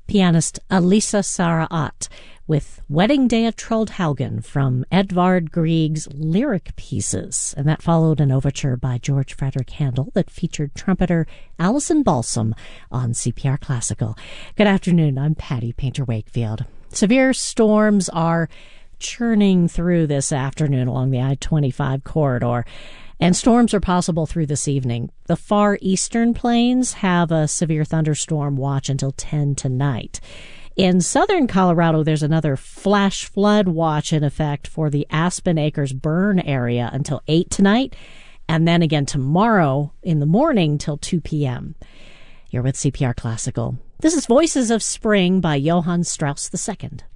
pianist Elisa Sara-Ott with Wedding Day at Troldhaugen from Edvard Grieg's Lyric Pieces. And that followed an overture by George Frederick Handel that featured trumpeter Alison Balsam on CPR Classical. Good afternoon. I'm Patty Painter-Wakefield. Severe storms are churning through this afternoon along the I-25 corridor, and storms are possible through this evening. The far eastern plains have a severe thunderstorm watch until 10 tonight. In southern Colorado, there's another flash flood watch in effect for the Aspen Acres burn area until 8 tonight, and then again tomorrow in the morning till 2 p.m. You're with CPR Classical. This is Voices of Spring by Johann Strauss II.